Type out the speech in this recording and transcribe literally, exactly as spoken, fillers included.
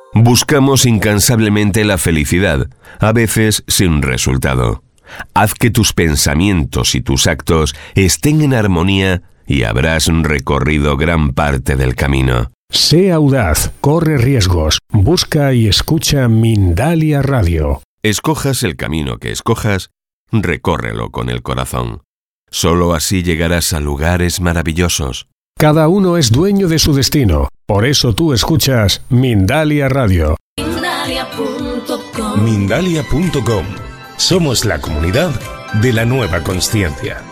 Buscamos incansablemente la felicidad, a veces sin resultado. Haz que tus pensamientos y tus actos estén en armonía y habrás recorrido gran parte del camino. Sé audaz, corre riesgos, busca y escucha Mindalia Radio. Escojas el camino que escojas, recórrelo con el corazón. Solo así llegarás a lugares maravillosos. Cada uno es dueño de su destino. Por eso tú escuchas Mindalia Radio. Mindalia punto com. Mindalia punto com. Somos la comunidad de la nueva consciencia.